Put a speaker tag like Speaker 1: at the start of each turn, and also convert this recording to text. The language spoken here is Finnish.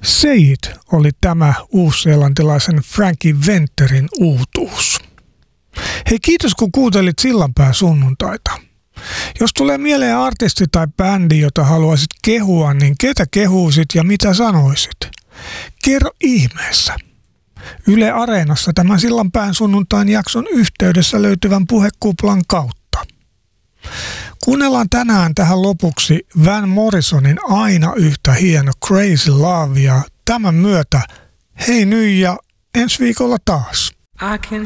Speaker 1: Say It oli tämä uusseelantilaisen Frankie Venterin uutuus. Hei, kiitos kun kuuntelit Sillanpään sunnuntaita. Jos tulee mieleen artisti tai bändi, jota haluaisit kehua, niin ketä kehuisit ja mitä sanoisit? Kerro ihmeessä. Yle Areenassa tämän Sillanpään sunnuntain jakson yhteydessä löytyvän puhekuplan kautta. Kuunnellaan tänään tähän lopuksi Van Morrisonin aina yhtä hieno Crazy Love ja tämän myötä hei nyt ja ensi viikolla taas.
Speaker 2: I can